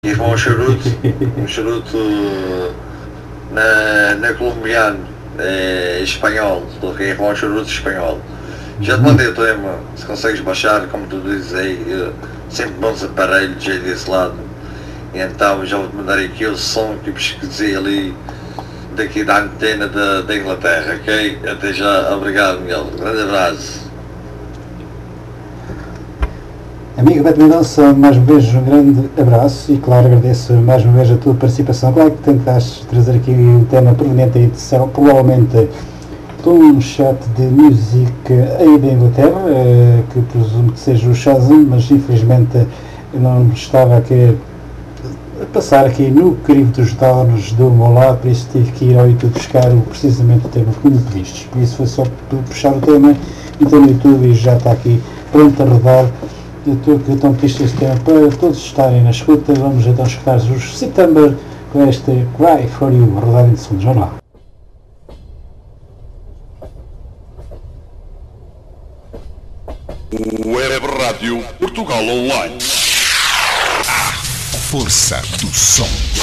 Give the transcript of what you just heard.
E com um charuto na colombiano, espanhol, porque com um charuto espanhol. Já te mandei o tema, se consegues baixar, como tu dizes aí, sempre bons aparelhos aí desse lado. E então já vou-te mandar aqui o som que pesquisei ali, daqui da antena da Inglaterra, ok? Até já, obrigado, Miguel. Grande abraço. Amigo Beto Mendonça, mais uma vez um grande abraço e claro, agradeço mais uma vez a tua participação. Claro que tentaste trazer aqui um tema proveniente aí de provavelmente de um chat de música aí da Inglaterra, que presumo que seja o Shazam, mas infelizmente eu não estava aqui a passar aqui no crivo dos downloads do meu lado, por isso tive que ir ao YouTube buscar precisamente o tema como vistes. Por isso foi só puxar o tema, então no YouTube e já está aqui pronto a rodar. Então pediste este tema para todos estarem na escuta. Vamos então escutar os September com este Cry For You, a rodar em segundos. Vamos lá. Web Rádio Portugal Online. Força do som.